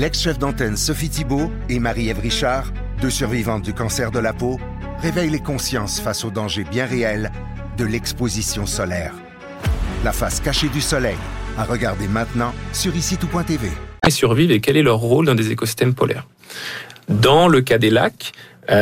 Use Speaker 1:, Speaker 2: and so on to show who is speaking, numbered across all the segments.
Speaker 1: L'ex-chef d'antenne Sophie Thibault et Marie-Ève Richard, 2 survivantes du cancer de la peau, réveillent les consciences face aux dangers bien réels de l'exposition solaire. La face cachée du soleil, à regarder maintenant sur ICITOUP.tv.
Speaker 2: Ils survivent et quel est leur rôle dans des écosystèmes polaires? Dans le cas des lacs,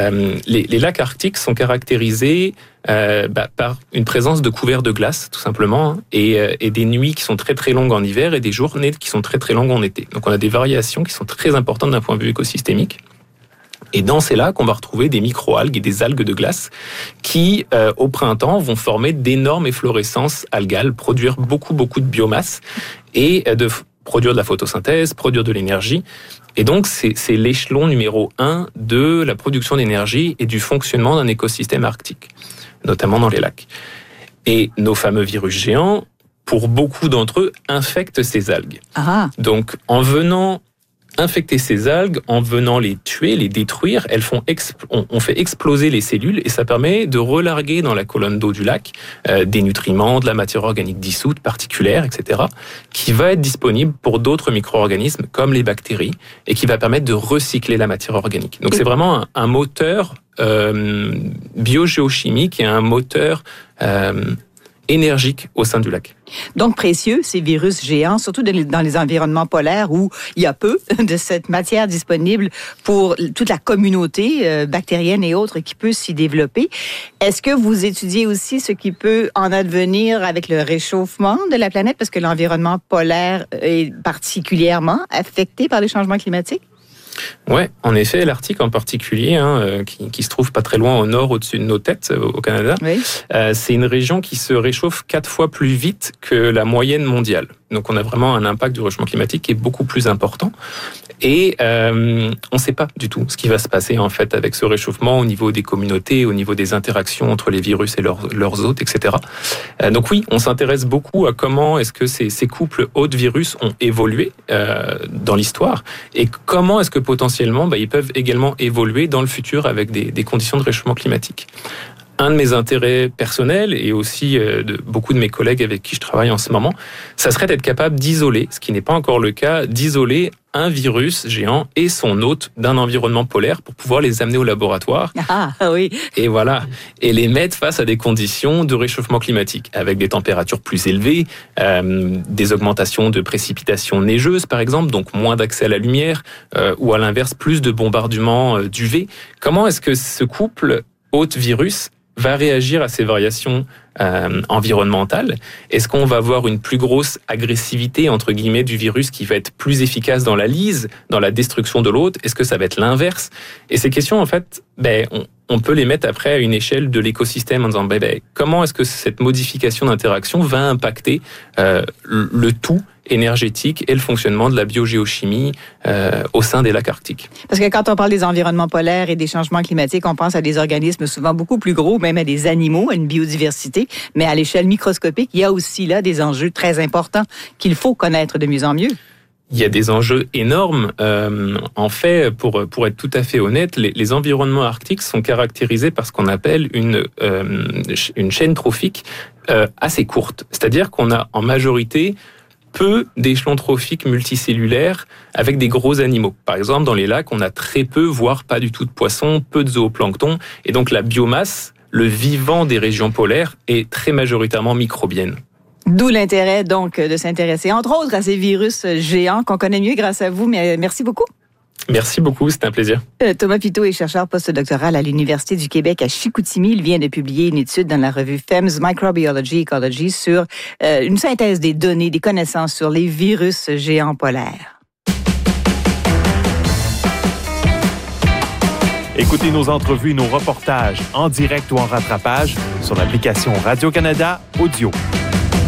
Speaker 2: les lacs arctiques sont caractérisés par une présence de couverts de glace, tout simplement, et des nuits qui sont très très longues en hiver et des journées qui sont très très longues en été. Donc on a des variations qui sont très importantes d'un point de vue écosystémique. Et dans ces lacs, on va retrouver des microalgues et des algues de glace qui, au printemps, vont former d'énormes efflorescences algales, produire beaucoup de biomasse et produire de la photosynthèse, produire de l'énergie. Et donc, c'est l'échelon numéro 1 de la production d'énergie et du fonctionnement d'un écosystème arctique, notamment dans les lacs. Et nos fameux virus géants, pour beaucoup d'entre eux, infectent ces algues. Ah. Donc, en venant infecter ces algues, en venant les tuer, les détruire, on fait exploser les cellules et ça permet de relarguer dans la colonne d'eau du lac des nutriments, de la matière organique dissoute, particulière, etc., qui va être disponible pour d'autres micro-organismes comme les bactéries et qui va permettre de recycler la matière organique. Donc c'est vraiment un moteur biogéochimique et un moteur énergique au sein du lac.
Speaker 3: Donc précieux, ces virus géants, surtout dans les environnements polaires où il y a peu de cette matière disponible pour toute la communauté bactérienne et autres qui peut s'y développer. Est-ce que vous étudiez aussi ce qui peut en advenir avec le réchauffement de la planète, parce que l'environnement polaire est particulièrement affecté par les changements climatiques?
Speaker 2: Ouais, en effet, l'Arctique en particulier, qui se trouve pas très loin au nord, au-dessus de nos têtes, au Canada, oui. C'est une région qui se réchauffe 4 fois plus vite que la moyenne mondiale. Donc on a vraiment un impact du réchauffement climatique qui est beaucoup plus important. Et on ne sait pas du tout ce qui va se passer en fait avec ce réchauffement au niveau des communautés, au niveau des interactions entre les virus et leurs hôtes, etc. Donc oui, on s'intéresse beaucoup à comment est-ce que ces couples hôtes-virus ont évolué dans l'histoire et comment est-ce que potentiellement ils peuvent également évoluer dans le futur avec des conditions de réchauffement climatique. Un de mes intérêts personnels et aussi de beaucoup de mes collègues avec qui je travaille en ce moment, ça serait d'être capable d'isoler, ce qui n'est pas encore le cas, d'isoler un virus géant et son hôte d'un environnement polaire pour pouvoir les amener au laboratoire.
Speaker 3: Ah oui.
Speaker 2: Et voilà, et les mettre face à des conditions de réchauffement climatique avec des températures plus élevées, des augmentations de précipitations neigeuses par exemple, donc moins d'accès à la lumière, ou à l'inverse plus de bombardements d'UV. Comment est-ce que ce couple hôte-virus va réagir à ces variations environnementales? Est-ce qu'on va avoir une plus grosse agressivité, entre guillemets, du virus qui va être plus efficace dans la lyse, dans la destruction de l'hôte? Est-ce que ça va être l'inverse? Et ces questions, en fait, on peut les mettre après à une échelle de l'écosystème en disant comment est-ce que cette modification d'interaction va impacter le tout énergétique et le fonctionnement de la biogéochimie au sein des lacs arctiques.
Speaker 3: Parce que quand on parle des environnements polaires et des changements climatiques, on pense à des organismes souvent beaucoup plus gros, même à des animaux, à une biodiversité, mais à l'échelle microscopique, il y a aussi là des enjeux très importants qu'il faut connaître de mieux en mieux.
Speaker 2: Il y a des enjeux énormes. En fait, pour être tout à fait honnête, les environnements arctiques sont caractérisés par ce qu'on appelle une chaîne trophique assez courte. C'est-à-dire qu'on a en majorité peu d'échelons trophiques multicellulaires avec des gros animaux. Par exemple, dans les lacs, on a très peu, voire pas du tout de poissons, peu de zooplancton, et donc la biomasse, le vivant des régions polaires, est très majoritairement microbienne.
Speaker 3: D'où l'intérêt, donc, de s'intéresser, entre autres, à ces virus géants qu'on connaît mieux grâce à vous. Mais merci beaucoup.
Speaker 2: Merci beaucoup, c'était un plaisir.
Speaker 3: Thomas Piteau est chercheur postdoctoral à l'Université du Québec à Chicoutimi. Il vient de publier une étude dans la revue FEMS Microbiology Ecology sur une synthèse des données, des connaissances sur les virus géants polaires.
Speaker 4: Écoutez nos entrevues et nos reportages en direct ou en rattrapage sur l'application Radio-Canada Audio.